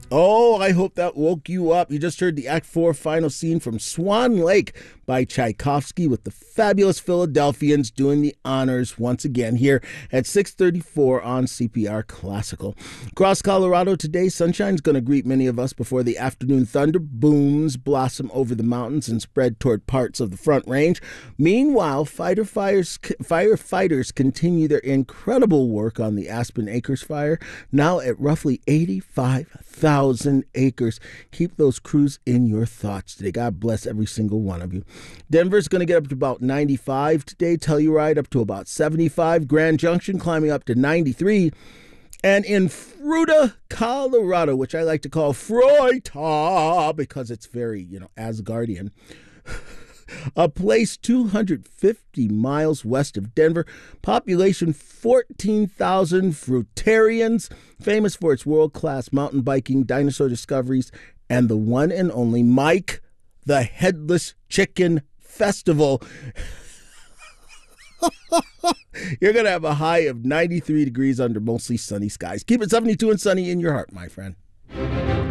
Oh, I hope that woke you up. You just heard the Act 4 final scene from Swan Lake by Tchaikovsky with the fabulous Philadelphians doing the honors once again here at 6:34 on CPR Classical. Across Colorado today, sunshine's going to greet many of us before the afternoon thunder booms blossom over the mountains and spread toward parts of the Front Range. Meanwhile, firefighters continue their incredible work on the Aspen Acres fire, now at roughly 85,000 acres. Keep those crews in your thoughts today. God bless every single one of you. Denver's going to get up to about 95 today. Telluride up to about 75. Grand Junction climbing up to 93. And in Fruita, Colorado, which I like to call Freuta because it's very, Asgardian, a place 250 miles west of Denver, population 14,000 fruitarians, famous for its world-class mountain biking, dinosaur discoveries, and the one and only Mike the Headless Chicken Festival. You're going to have a high of 93 degrees under mostly sunny skies. Keep it 72 and sunny in your heart, my friend.